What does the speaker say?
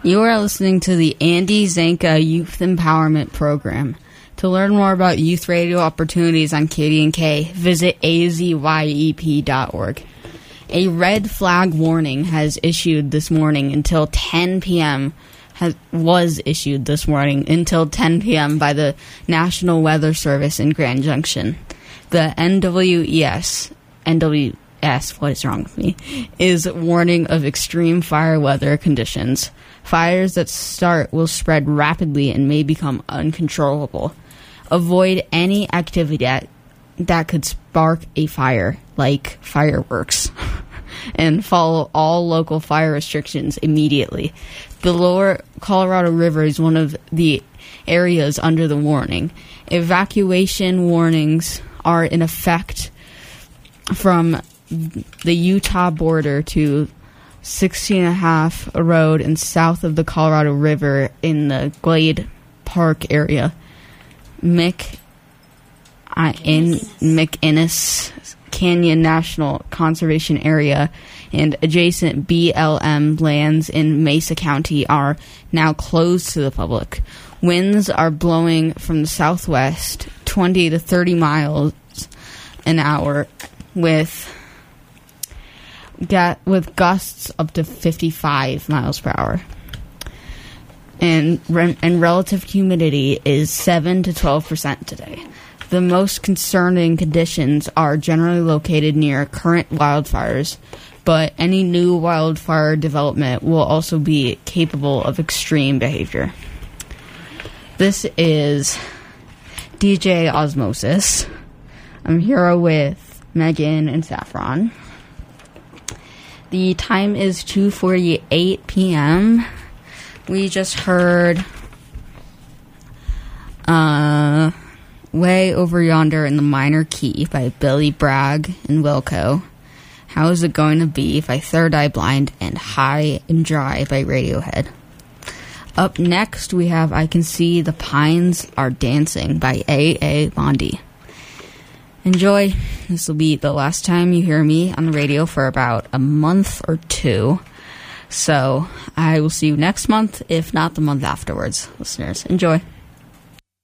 You are listening to the Andy Zanka Youth Empowerment Program. To learn more about youth radio opportunities on KDNK, visit azyep.org. A red flag warning has issued this morning until 10 p.m. was issued this morning until 10 p.m. by the National Weather Service in Grand Junction. The NWS, what is wrong with me, is warning of extreme fire weather conditions. Fires that start will spread rapidly and may become uncontrollable. Avoid any activity that could spark a fire, like fireworks, and follow all local fire restrictions immediately. The lower Colorado River is one of the areas under the warning. Evacuation warnings are in effect from the Utah border to 16.5 Road and south of the Colorado River in the Glade Park area. McInnes Canyon National Conservation Area and adjacent BLM lands in Mesa County are now closed to the public. Winds are blowing from the southwest 20 to 30 miles an hour with gusts up to 55 miles per hour. And relative humidity is 7 to 12% today. The most concerning conditions are generally located near current wildfires, but any new wildfire development will also be capable of extreme behavior. This is DJ Osmosis. I'm here with Megan and Saffron. The time is 2:48 p.m. We just heard Way Over Yonder in the Minor Key by Billy Bragg and Wilco. How Is It Going to Be by Third Eye Blind, and High and Dry by Radiohead. Up next, we have I Can See the Pines Are Dancing by A.A. Bondi. Enjoy. This will be the last time you hear me on the radio for about a month or two. So I will see you next month, if not the month afterwards. Listeners, enjoy.